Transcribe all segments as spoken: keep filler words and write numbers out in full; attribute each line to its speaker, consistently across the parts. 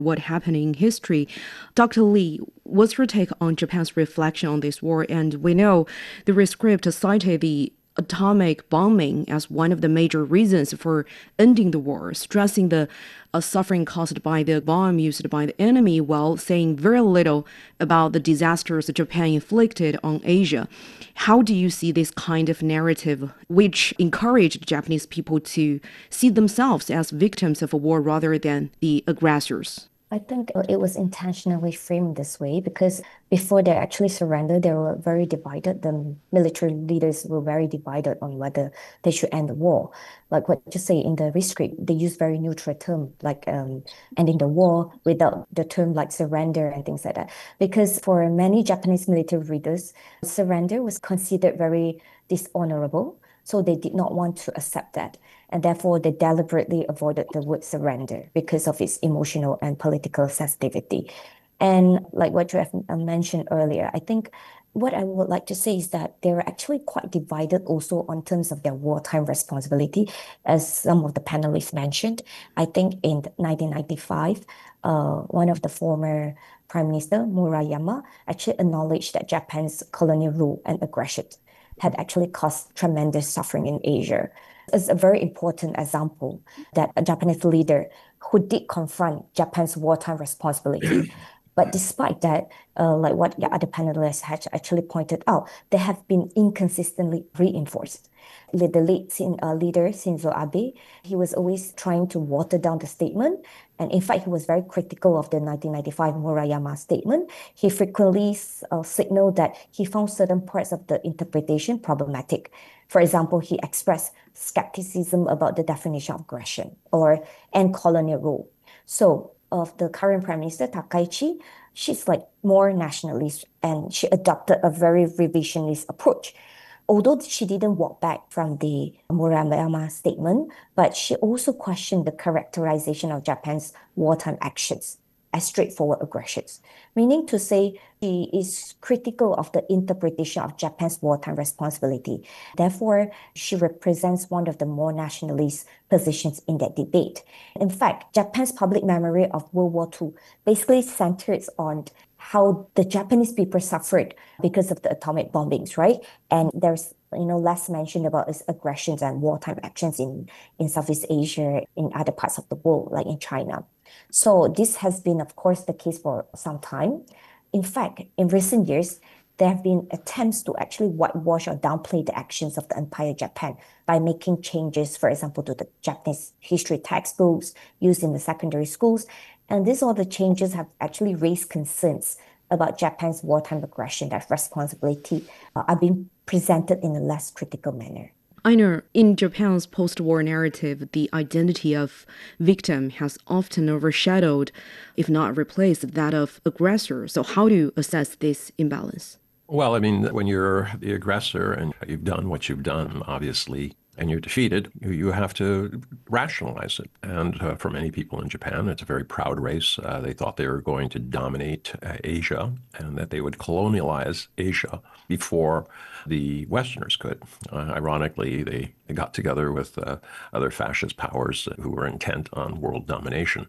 Speaker 1: what happened in history. Doctor Lee, what's your take on Japan's reflection on this war? And we know the rescript cited the atomic bombing as one of the major reasons for ending the war, stressing the uh, suffering caused by the bomb used by the enemy while saying very little about the disasters Japan inflicted on Asia. How do you see this kind of narrative, which encouraged Japanese people to see themselves as victims of a war rather than the aggressors?
Speaker 2: I think uh, it was intentionally framed this way because before they actually surrendered, they were very divided. The military leaders were very divided on whether they should end the war. Like what you say in the rescript, they use very neutral term like um, ending the war without the term like surrender and things like that. Because for many Japanese military readers, surrender was considered very dishonorable. So they did not want to accept that. And therefore, they deliberately avoided the word surrender because of its emotional and political sensitivity. And like what you have uh, mentioned earlier, I think what I would like to say is that they were actually quite divided also on terms of their wartime responsibility, as some of the panelists mentioned. I think in nineteen ninety-five, uh, one of the former Prime Minister, Murayama, actually acknowledged that Japan's colonial rule and aggression had actually caused tremendous suffering in Asia. It's a very important example that a Japanese leader who did confront Japan's wartime responsibility. But despite that, uh, like what the other panelists had actually pointed out, they have been inconsistently reinforced. The lead uh, leader, Shinzo Abe, he was always trying to water down the statement. And in fact, he was very critical of the nineteen ninety-five Murayama statement. He frequently uh, signaled that he found certain parts of the interpretation problematic. For example, he expressed skepticism about the definition of aggression or and colonial rule. So, of the current Prime Minister, Takaichi, she's like more nationalist and she adopted a very revisionist approach. Although she didn't walk back from the Murayama statement, but she also questioned the characterization of Japan's wartime actions as straightforward aggressions, meaning to say she is critical of the interpretation of Japan's wartime responsibility. Therefore, she represents one of the more nationalist positions in that debate. In fact, Japan's public memory of World War Two basically centers on how the Japanese people suffered because of the atomic bombings, right? And there's you know less mention about its aggressions and wartime actions in in Southeast Asia, in other parts of the world, like in China. So this has been, of course, the case for some time. In fact, in recent years, there have been attempts to actually whitewash or downplay the actions of the Empire Japan by making changes, for example, to the Japanese history textbooks used in the secondary schools. And these all the changes have actually raised concerns about Japan's wartime aggression, that responsibility uh, are being presented in a less critical manner.
Speaker 1: Einar, in Japan's post-war narrative, the identity of victim has often overshadowed, if not replaced, that of aggressor. So how do you assess this imbalance?
Speaker 3: Well, I mean, when you're the aggressor and you've done what you've done, obviously, and you're defeated, you, you have to rationalize it. And uh, for many people in Japan, it's a very proud race. Uh, they thought they were going to dominate uh, Asia and that they would colonialize Asia before the Westerners could. Uh, ironically, they, they got together with uh, other fascist powers who were intent on world domination.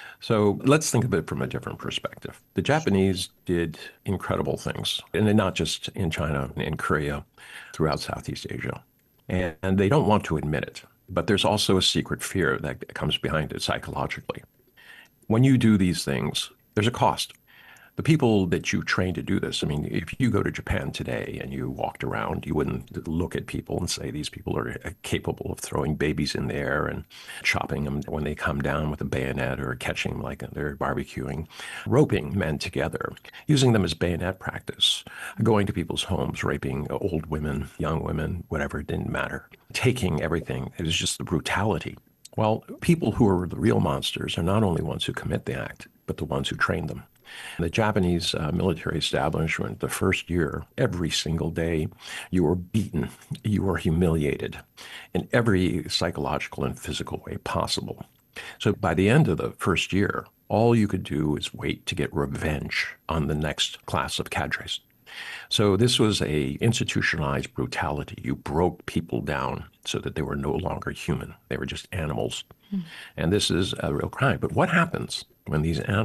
Speaker 3: So let's think of it from a different perspective. The Japanese did incredible things, and not just in China, in Korea, throughout Southeast Asia. And, and they don't want to admit it. But there's also a secret fear that comes behind it psychologically. When you do these things, there's a cost. The people that you train to do this, I mean, if you go to Japan today and you walked around, you wouldn't look at people and say these people are capable of throwing babies in the air and chopping them when they come down with a bayonet or catching them like they're barbecuing, roping men together, using them as bayonet practice, going to people's homes, raping old women, young women, whatever, it didn't matter, taking everything. It was just the brutality. Well, people who are the real monsters are not only ones who commit the act, but the ones who train them. The Japanese uh, military establishment, the first year, every single day, you were beaten, you were humiliated in every psychological and physical way possible. So by the end of the first year, all you could do is wait to get revenge on the next class of cadres. So this was a institutionalized brutality. You broke people down so that they were no longer human. They were just animals. Mm. And this is a real crime. But what happens when these animals